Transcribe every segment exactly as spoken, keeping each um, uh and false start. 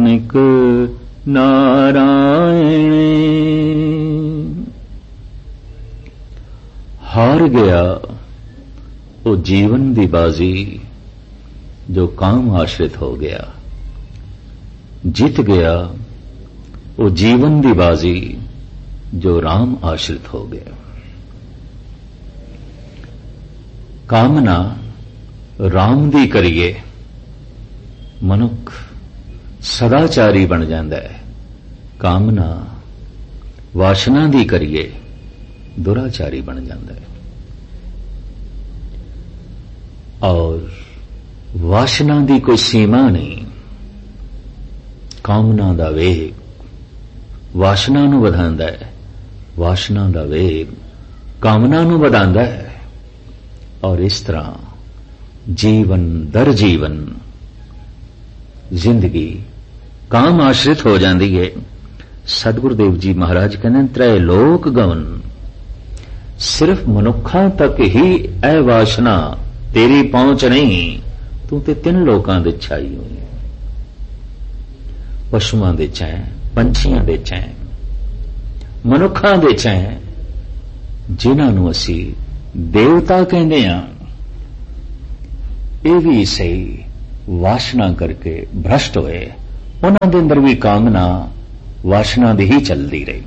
ਨਾਨਕ ਨਾਰਾਇਣ। ਹਾਰ ਗਿਆ ਉਹ ਜੀਵਨ ਦੀ ਬਾਜ਼ੀ ਜੋ ਕਾਮ ਆਸ਼ਰਿਤ ਹੋ ਗਿਆ, ਜਿੱਤ ਗਿਆ ਉਹ ਜੀਵਨ ਦੀ ਬਾਜ਼ੀ ਜੋ ਰਾਮ ਆਸ਼ਰਿਤ ਹੋ ਗਿਆ। ਕਾਮਨਾ ਰਾਮ ਦੀ ਕਰੀਏ ਮਨੁੱਖ ਸਦਾਚਾਰੀ ਬਣ ਜਾਂਦਾ ਹੈ, ਕਾਮਨਾ ਵਾਸ਼ਨਾ ਦੀ ਕਰੀਏ ਦੁਰਾਚਾਰੀ ਬਣ ਜਾਂਦਾ ਹੈ। ਔਰ ਵਾਸ਼ਨਾ ਦੀ ਕੋਈ ਸੀਮਾ ਨਹੀਂ, ਕਾਮਨਾ ਦਾ ਵੇਗ ਵਾਸ਼ਨਾ ਨੂੰ ਵਧਾਉਂਦਾ ਹੈ, ਵਾਸ਼ਨਾ ਦਾ ਵੇਗ ਕਾਮਨਾ ਨੂੰ ਵਧਾਉਂਦਾ ਹੈ। ਔਰ ਇਸ ਤਰ੍ਹਾਂ ਜੀਵਨ ਦਰ ਜੀਵਨ ਜ਼ਿੰਦਗੀ ਕਾਮ ਆਸ਼ਰਿਤ ਹੋ ਜਾਂਦੀ ਹੈ। ਸਤਿਗੁਰਦੇਵ ਜੀ ਮਹਾਰਾਜ ਕਹਿੰਦੇ ਤ੍ਰੈ ਲੋਕ ਗਵਨ, ਸਿਰਫ ਮਨੁੱਖਾਂ ਤੱਕ ਹੀ ਇਹ ਵਾਸ਼ਨਾ ਤੇਰੀ ਪਹੁੰਚ ਨਹੀਂ, ਤੂੰ ਤੇ ਤਿੰਨ ਲੋਕਾਂ ਦੇ ਛਾਈ ਹੋਈ ਹੈ, ਪਸ਼ੂਆਂ ਦੇ ਚੈਂ, ਪੰਛੀਆਂ ਦੇ ਚੈਂ, ਮਨੁੱਖਾਂ ਦੇ ਚੈਂ, ਜਿਨ੍ਹਾਂ ਨੂੰ ਅਸੀਂ ਦੇਵਤਾ ਕਹਿੰਦੇ ਹਾਂ। ਇਹ ਵੀ ਸਹੀ ਵਾਸ਼ਨਾ ਕਰਕੇ ਭ੍ਰਸ਼ਟ ਹੋਏ, ਉਹਨਾਂ ਦੇ ਅੰਦਰ ਵੀ ਕਾਮਨਾ ਵਾਸ਼ਨਾ ਦੀ ਹੀ ਚੱਲਦੀ ਰਹੀ।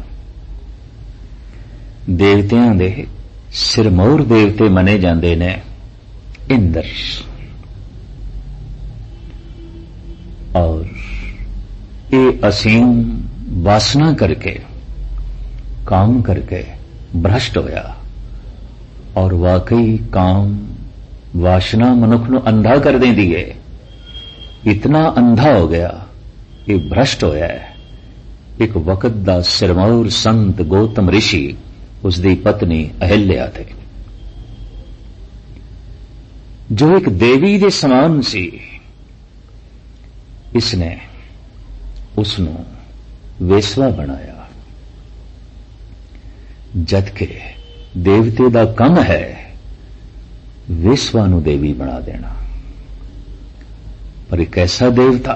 ਦੇਵਤਿਆਂ ਦੇ ਸਿਰਮੌਰ ਦੇਵਤੇ ਮੰਨੇ ਜਾਂਦੇ ਨੇ ਇੰਦਰ, ਔਰ ਇਹ ਅਸੀਮ ਵਾਸਨਾ ਕਰਕੇ ਕਾਮ ਕਰਕੇ ਭ੍ਰਸ਼ਟ ਹੋਇਆ। ਔਰ ਵਾਕਈ ਕਾਮ ਵਾਸ਼ਨਾ ਮਨੁੱਖ ਨੂੰ ਅੰਧਾ ਕਰ ਦਿੰਦੀ ਹੈ, ਇਤਨਾ ਅੰਧਾ ਹੋ ਗਿਆ, ਇਹ ਭ੍ਰਸ਼ਟ ਹੋਇਆ ਹੈ। ਇੱਕ ਵਕਤ ਦਾ ਸਿਰਮੌਰ ਸੰਤ ਗੌਤਮ ਰਿਸ਼ੀ, ਉਸ ਦੀ ਪਤਨੀ ਅਹਿਲਿਆ ਥੇ, ਜੋ ਇੱਕ ਦੇਵੀ ਦੇ ਸਮਾਨ ਸੀ। ਇਸਨੇ ਉਸ ਨੂੰ ਵੇਸਵਾ ਬਣਾਇਆ, ਜਦਕਿ ਦੇਵਤੇ ਦਾ ਕੰਮ ਹੈ ਵੇਸਵਾ ਨੂੰ ਦੇਵੀ ਬਣਾ ਦੇਣਾ। ਪਰ ਇੱਕ ਐਸਾ ਦੇਵਤਾ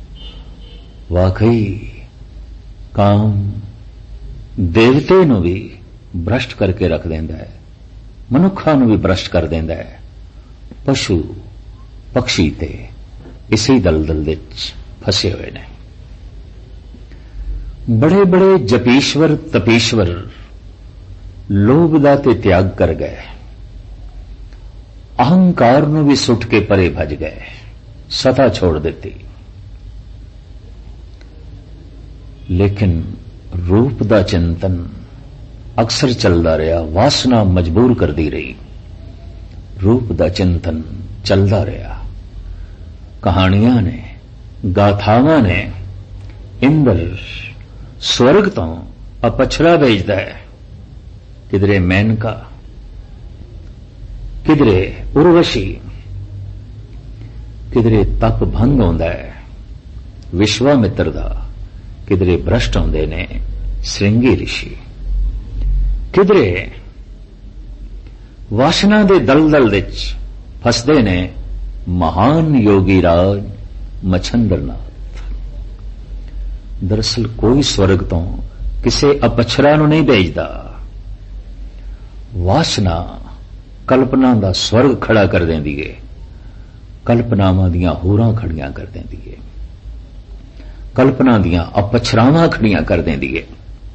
ਵਾਕਈ ਕਾਮ ਦੇਵਤੇ ਨੂੰ ਵੀ ਭ੍ਰਸ਼ਟ ਕਰਕੇ ਰੱਖ ਦਿੰਦਾ ਹੈ, ਮਨੁੱਖਾਂ ਨੂੰ ਵੀ ਭ੍ਰਸ਼ਟ ਕਰ ਦਿੰਦਾ ਹੈ। ਪਸ਼ੂ ਪਕਸ਼ੀ ਤੇ ਇਸੇ ਦਲਦਲ ਵਿੱਚ ਫਸੇ ਹੋਏ ਨੇ। ਬੜੇ ਬੜੇ ਜਪੀਸ਼ਵਰ ਤਪੀਸ਼ਵਰ ਲੋਭ ਦਾ ਤੇ ਤਿਆਗ ਕਰ ਗਏ, ਅਹੰਕਾਰ ਨੂੰ ਵੀ ਸੁੱਟ ਕੇ ਪਰੇ ਭੱਜ ਗਏ, ਸਤਾ ਛੋੜ ਦਿੱਤੀ। ਲੇਕਿਨ ਰੂਪ ਦਾ ਚਿੰਤਨ ਅਕਸਰ ਚੱਲਦਾ ਰਿਹਾ, ਵਾਸਨਾ ਮਜਬੂਰ ਕਰਦੀ ਰਹੀ, ਰੂਪ ਦਾ ਚਿੰਤਨ ਚੱਲਦਾ ਰਿਹਾ। ਕਹਾਣੀਆਂ ਨੇ, ਗਾਥਾਵਾਂ ਨੇ, ਇੰਦਰ ਸਵਰਗ ਤੋਂ ਅਪਛਰਾ ਭੇਜਦਾ ਹੈ, ਕਿਧਰੇ ਮੈਨਕਾ, ਕਿਧਰੇ ਉਰਵਸ਼ੀ, ਕਿਧਰੇ ਤਪ ਭੰਗ ਹੁੰਦਾ ਹੈ ਵਿਸ਼ਵਾਮਿੱਤਰ ਦਾ, ਕਿਧਰੇ ਭ੍ਰਸ਼ਟ ਹੁੰਦੇ ਨੇ ਸ੍ਰਿੰਗੀ ਰਿਸ਼ੀ, ਕਿਧਰੇ ਵਾਸ਼ਨਾ ਦੇ ਦਲਦਲ ਵਿੱਚ ਫਸਦੇ ਨੇ ਮਹਾਨ ਯੋਗੀ ਰਾਜ ਮਛੰਦਰਨਾਥ। ਦਰਅਸਲ ਕੋਈ ਸਵਰਗ ਤੋਂ ਕਿਸੇ ਅਪਛਰਾ ਨੂੰ ਨਹੀਂ ਭੇਜਦਾ, ਵਾਸਨਾ ਕਲਪਨਾ ਦਾ ਸਵਰਗ ਖੜਾ ਕਰ ਦਿੰਦੀ ਹੈ, ਕਲਪਨਾਵਾਂ ਦੀਆਂ ਹੋਰਾਂ ਖੜੀਆਂ ਕਰ ਦਿੰਦੀ ਹੈ, ਕਲਪਨਾ ਦੀਆਂ ਅਪਛਰਾਵਾਂ ਖੜੀਆਂ ਕਰ ਦਿੰਦੀ ਹੈ।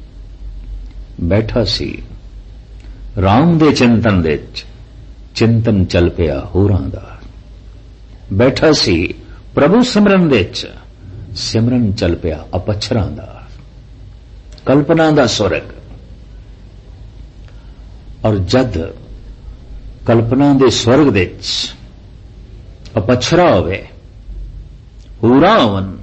ਬੈਠਾ ਸੀ ਰਾਮ ਦੇ ਚਿੰਤਨ ਵਿੱਚ, ਚਿੰਤਨ ਚੱਲ ਪਿਆ ਹੋਰਾਂ ਦਾ। ਬੈਠਾ ਸੀ ਪ੍ਰਭੂ ਸਿਮਰਨ ਵਿੱਚ, ਸਿਮਰਨ ਚੱਲ ਪਿਆ ਅਪਛਰਾਂ ਦਾ, ਕਲਪਨਾ ਦਾ ਸਵਰਗ। ਔਰ ਜਦ ਕਲਪਨਾ ਦੇ ਸਵਰਗ ਵਿੱਚ ਅਪਛਰਾ ਹੋਵੇ, ਹੋਰਾਂ ਹੋਵਨ,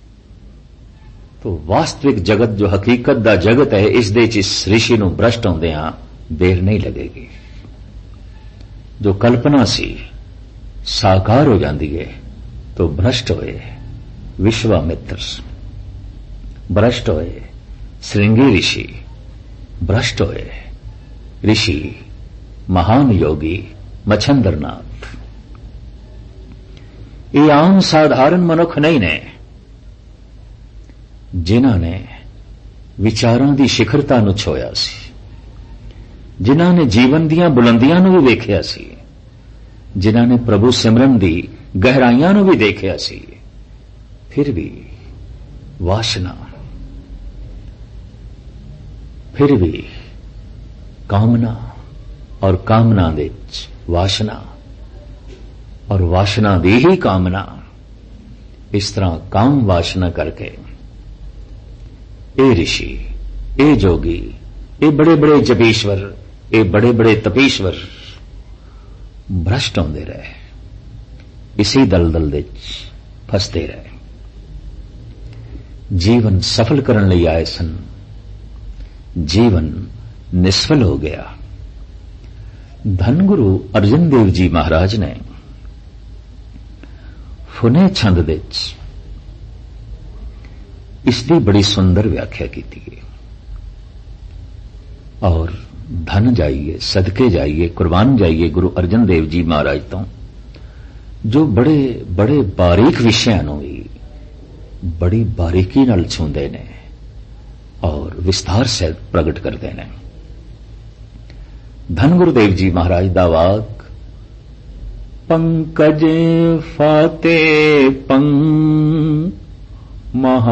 तो वास्तविक जगत जो हकीकत दा जगत है, इस दे च इस ऋषि नूं भ्रष्ट होंदियां देर नहीं लगेगी। जो कल्पना सी साकार हो जाती है, तो भ्रष्ट होए विश्वामित्र, भ्रष्ट होए श्रृंगी ऋषि, भ्रष्ट होए ऋषि महान योगी मछंदरनाथ। ये आम साधारण मनुख नहीं ने, ਜਿਨ੍ਹਾਂ ਨੇ ਵਿਚਾਰਾਂ ਦੀ ਸਿਖਰਤਾ ਨੂੰ ਛੋਇਆ ਸੀ, ਜਿਨ੍ਹਾਂ ਨੇ ਜੀਵਨ ਦੀਆਂ ਬੁਲੰਦੀਆਂ ਨੂੰ ਵੀ ਵੇਖਿਆ ਸੀ, ਜਿਨ੍ਹਾਂ ਨੇ ਪ੍ਰਭੂ ਸਿਮਰਨ ਦੀ ਗਹਿਰਾਈਆਂ ਨੂੰ ਵੀ ਦੇਖਿਆ ਸੀ, ਫਿਰ ਵੀ ਵਾਸ਼ਨਾ, ਫਿਰ ਵੀ ਕਾਮਨਾ ਔਰ ਕਾਮਨਾ ਦੇ ਵਿੱਚ ਵਾਸ਼ਨਾ ਔਰ ਵਾਸ਼ਨਾ ਦੀ ਹੀ ਕਾਮਨਾ, ਇਸ ਤਰ੍ਹਾਂ ਕਾਮ ਵਾਸ਼ਨਾ ਕਰਕੇ ਇਹ ਰਿਸ਼ੀ, ਇਹ ਜੋਗੀ, ਇਹ ਬੜੇ ਬੜੇ ਜਪੀਸ਼ਵਰ, ਇਹ ਬੜੇ ਬੜੇ ਤਪੀਸ਼ਵਰ ਭ੍ਰਸ਼ਟ ਹੁੰਦੇ ਰਹੇ, ਇਸੇ ਦਲਦਲ ਦੇ ਵਿੱਚ ਫਸਦੇ ਰਹੇ। ਜੀਵਨ ਸਫਲ ਕਰਨ ਲਈ ਆਏ ਸਨ, ਜੀਵਨ ਨਿਸਫਲ ਹੋ ਗਿਆ। ਧੰਨ ਗੁਰੂ ਅਰਜਨ ਦੇਵ ਜੀ ਮਹਾਰਾਜ ਨੇ ਫੁਨੇ ਛੰਦ ਦੇ ਵਿੱਚ ਇਸ ਦੀ ਬੜੀ ਸੁੰਦਰ ਵਿਆਖਿਆ ਕੀਤੀ ਹੈ। ਔਰ ਧਨ ਜਾਈਏ, ਸਦਕੇ ਜਾਈਏ, ਕੁਰਬਾਨ ਜਾਈਏ ਗੁਰੂ ਅਰਜਨ ਦੇਵ ਜੀ ਮਹਾਰਾਜ ਤੋਂ, ਜੋ ਬੜੇ ਬੜੇ ਬਾਰੀਕ ਵਿਸ਼ਿਆਂ ਨੂੰ ਵੀ ਬੜੀ ਬਾਰੀਕੀ ਨਾਲ ਛੂੰਹਦੇ ਨੇ ਔਰ ਵਿਸਥਾਰ ਸਹਿਤ ਪ੍ਰਗਟ ਕਰਦੇ ਨੇ। ਧੰਨ ਗੁਰੂਦੇਵ ਜੀ ਮਹਾਰਾਜ ਦਾ ਵਾਕ, ਪੰਕਜ ਫਾਤੇ ਪੰਗ ਮਹਾ